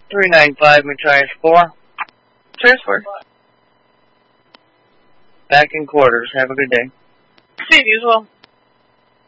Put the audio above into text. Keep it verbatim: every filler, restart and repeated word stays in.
three nine five, Matthias four. Transfer. Back in quarters. Have a good day. See you as well.